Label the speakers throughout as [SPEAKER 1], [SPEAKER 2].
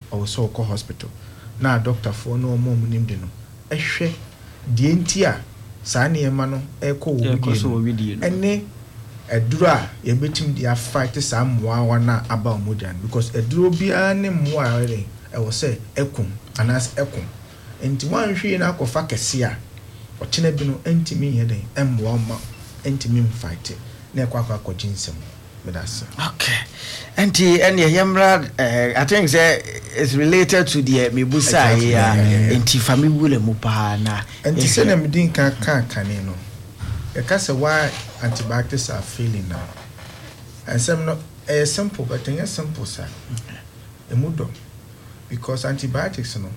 [SPEAKER 1] also call hospital na doctor for no mom nim de no ehwe de ntia saa ne ma no eko wo bi ene eduro a ye betim dia fight saa moa wana aba omojan because eduro bia ne moa re e wo say ekum anas ekum enti wan hwe na akofa kese a o kene bi no entimi ye den emmoa ma entimi fight na ekwa jinsem medasa.
[SPEAKER 2] Okay. And yamra I think say it's related to the mebusa here enti family wule mu pa na
[SPEAKER 1] enti se na medin kan no e ka say why antibiotics are failing now and some no simple but it's simple sir emudo because antibiotics no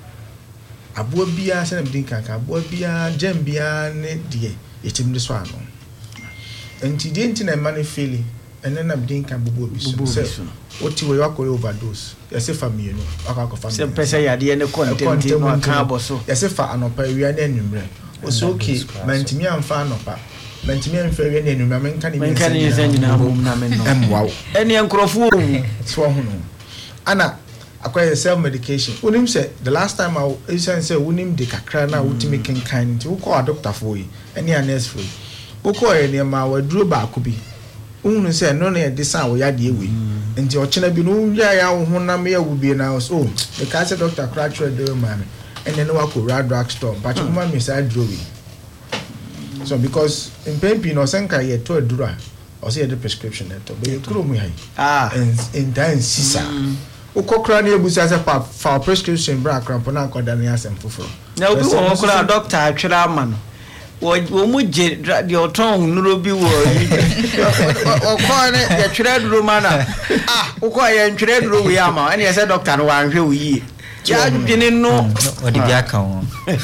[SPEAKER 1] abo bia se na medin kan abo bia gem bia ne de etim de so ano enti de enti na man failing and then I'm doing can bubu bisu oti we yakọ overdose yesi fa me no akọ fa me
[SPEAKER 2] se pese yade ne content no aka aboso
[SPEAKER 1] yesi fa anopa wi na enumre o so okay mantimi amfa anopa mantimi amfa wi na enumre menka ni
[SPEAKER 2] nyina mum na men no
[SPEAKER 1] emwawo
[SPEAKER 2] ene enkrofo mu
[SPEAKER 1] so ho no ana akwa self medication unim say the last time I say unim de kakra na utimi kenkan nti wo call doctor for yi ene a nurse for yi wo call ene ma waduro ba akobi unu say no na de san wo yade ewe nti o chena bi no ya wo honam ya wo bi na so the cancer doctor cracture de man and then wa ko drug store but mo ma me say drowi so because in pain no senka ye to adura o say the prescription to be kuro mu hai in dan sisa o kokra na ebusa say for prescription bra cramp na akoda na asem foforo
[SPEAKER 2] na obi wo kokra doctor atwera ama no wo mu je de oton nuro bi wo o ko ne ya twere duro mana o ko ya twere duro wi ama ene say doctor no wan hwe wo yi ya dwene no
[SPEAKER 3] o de bia kan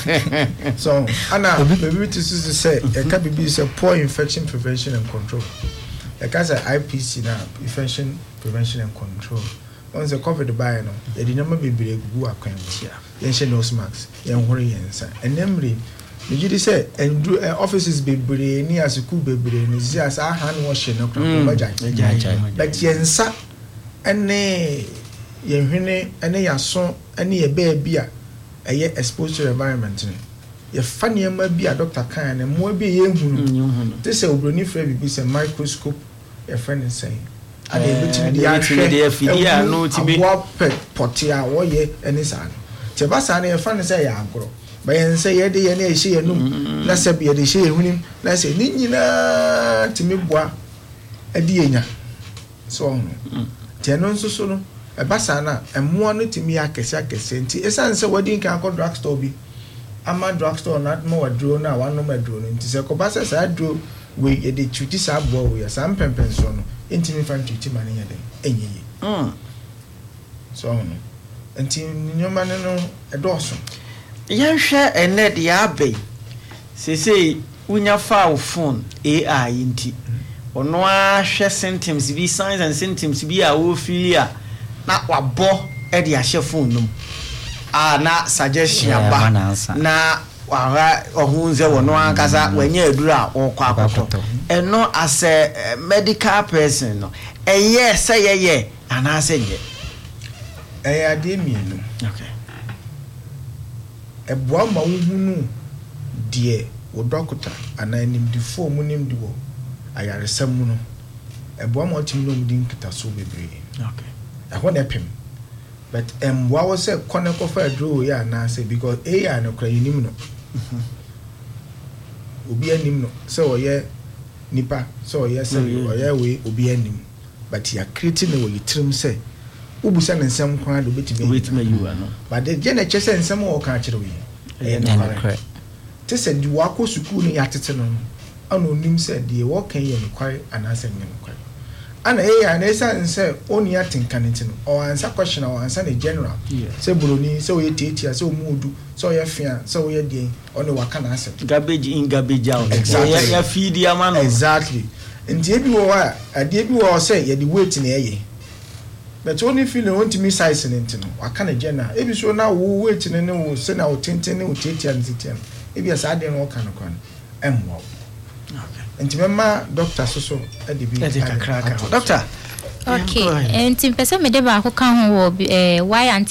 [SPEAKER 1] so ana maybe to say e ka bibi say poor infection prevention and control e ka say IPC na infection prevention and control on the covid by no e di number bibire gugu akwan tia yen she nose mask yen hore yen sa enemre you say and offices bebre ni asuku bebre ni zi as aha no hye no kra but yensa ene yenhwene ene yaso ene ye ba bia eye exposed to environment ni ye fane ma bia doctor kan na mo bia ye hunu this say obroni fra bibi say microscope ye friend say and e betimi dia
[SPEAKER 2] fidia no tibi
[SPEAKER 1] potia wo ye ene sa no te ba sa na ye fane say ya agro bayan say ye de ye na ehye yenum na se bia de ehye yehunim na se ni nyina timi boa ade yenya so te no nso so no e basa na emmoa no timi akese nti esan se wadin kan ko drugstore bi ama drugstore na mo wadro na wano madro no nti se ko basa sa adro we ye de chuti sa boa we sa mpempen so no ntimi fan chuti mane ye de enyiye so no nti nyoma no edoso
[SPEAKER 2] yanhwe ened ya be sese unya fa phone AI nti ono a hwe symptoms bi signs and symptoms bi a wo filia na wabo e de ahye phone num na suggestion aba na wa ohunze wono ankasa wanya adura okwa akoto eno as a medical person no eye say ye ana say ye
[SPEAKER 1] ade mienu
[SPEAKER 2] okay
[SPEAKER 1] eboa ma wohunu de wo doctor ananim di form nim di wo ayaresam mu no eboa ma otim no mudi nkita so bebre
[SPEAKER 2] okay
[SPEAKER 1] ehwo na pem but emwa wo say koneko fa adro ya na say because AI no kra yinim no obi anim no say oye nipa say oye say oye we obi anim but ya create no we trim say ubusa nsem kwa do betime
[SPEAKER 2] you ano
[SPEAKER 1] but the gene chese nsem wo ka kire we
[SPEAKER 3] correct
[SPEAKER 1] te se di wako suku ni yatete no ana onim se de wo kan ye kwai anase ne kwai ana na esa nse oni atinkan nti no o ansa question o ansa ne general se buroni se oye tietia se omudu se oye fia se oye den oni waka na asset
[SPEAKER 2] garbage in garbage out
[SPEAKER 1] exactly
[SPEAKER 2] ya feed ya man
[SPEAKER 1] exactly nti ebi wo a ade bi wo se ye di weight na eye but only feeling want me size nti no waka na general ebi so na wo weight ne wo se na wo tenten ne wo tietia ntitia ebi asa de no kan kan emwo enti mema doctor so ade bi
[SPEAKER 2] doctor
[SPEAKER 4] okay enti pese me de ba ko kan ho why